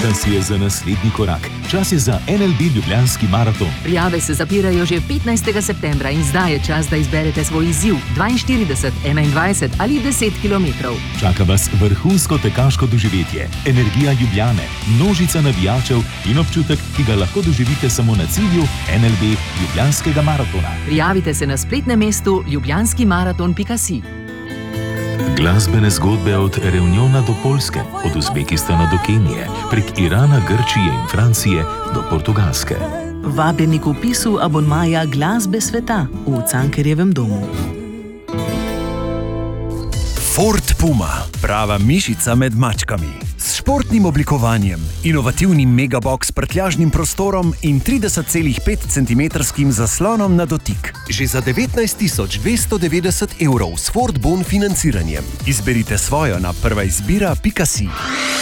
Čas je za naslednji korak. Čas je za NLB Ljubljanski maraton. Prijave se zapirajo že 15. septembra in zdaj je čas, da izberete svoj izziv 42, 21 ali 10 km. Čaka vas vrhunsko tekaško doživetje, energija Ljubljane, množica navijačev in občutek, ki ga lahko doživite samo na cilju NLB Ljubljanskega maratona. Prijavite se na spletnem mestu ljubljanskimaraton.si. Glasbene zgodbe od Reunjona do Poljske, od Uzbekistana do Kenije, prek Irana, Grčije in Francije do Portugalske. Vabljeni k vpisu abonmaja Glasbe sveta v Cankarjevem domu. Ford Puma, prava mišica med mačkami. S športnim oblikovanjem, inovativnim megabox s prtljažnim prostorom in 30,5 cm zaslonom na dotik. Že za 19.290 € s Ford Bon financiranjem. Izberite svojo na prvaizbira.si.